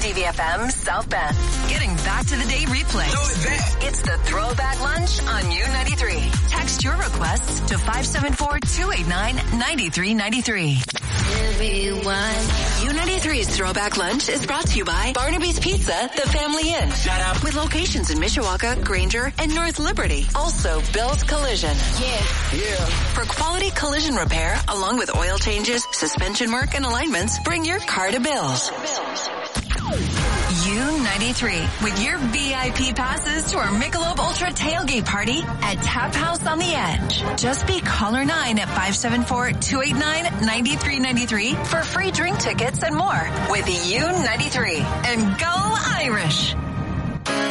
CVFM South Bend. Getting back to the day replay. It's the Throwback Lunch on U93. Text your requests to 574-289-9393. U93's Throwback Lunch is brought to you by Barnaby's Pizza, the Family Inn. Shut up. With locations in Mishawaka, Granger, and North Liberty. Also, Bill's Collision. Yeah. For quality collision repair, along with oil changes, suspension work, and alignments, bring your car to Bill's. U93 with your VIP passes to our Michelob Ultra tailgate party at Tap House on the Edge. Just be caller 9 at 574-289-9393 for free drink tickets and more with U93. And go Irish!